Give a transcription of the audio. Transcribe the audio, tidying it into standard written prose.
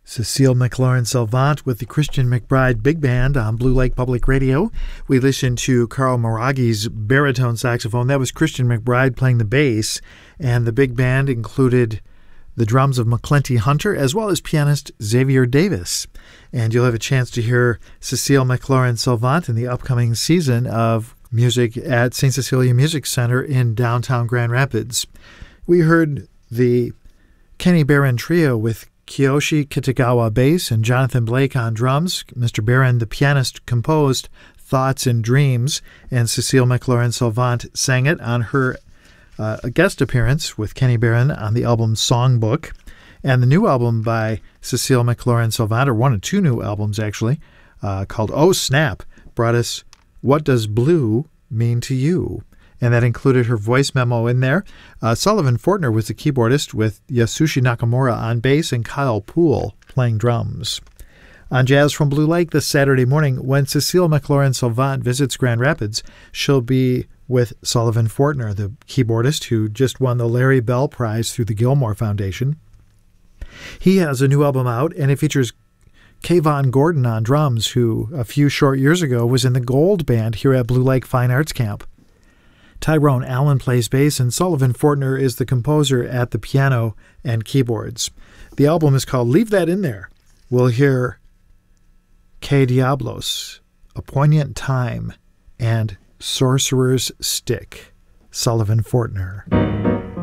Cecile McLaurin-Salvant with the Christian McBride Big Band on Blue Lake Public Radio. We listened to Carl Maragi's baritone saxophone. That was Christian McBride playing the bass, and the big band included the drums of McClenty Hunter as well as pianist Xavier Davis. And you'll have a chance to hear Cecile McLaurin-Salvant in the upcoming season of music at St. Cecilia Music Center in downtown Grand Rapids. We heard the Kenny Barron Trio with Kiyoshi Kitagawa bass and Jonathan Blake on drums. Mr. Barron, the pianist, composed Thoughts and Dreams, and Cecile McLaurin-Salvant sang it on her guest appearance with Kenny Barron on the album Songbook. And the new album by Cecile McLaurin-Salvant, or one of two new albums actually, called Oh Snap, brought us What Does Blue Mean to You? And that included her voice memo in there. Sullivan Fortner was the keyboardist with Yasushi Nakamura on bass and Kyle Poole playing drums. On Jazz from Blue Lake this Saturday morning, when Cecile McLaurin-Salvant visits Grand Rapids, she'll be with Sullivan Fortner, the keyboardist who just won the Larry Bell Prize through the Gilmore Foundation. He has a new album out, and it features Kayvon Gordon on drums, who a few short years ago was in the Gold Band here at Blue Lake Fine Arts Camp. Tyrone Allen plays bass, and Sullivan Fortner is the composer at the piano and keyboards. The album is called Leave That In There. We'll hear Que Diablos, A Poignant Time, and Sorcerer's Stick. Sullivan Fortner.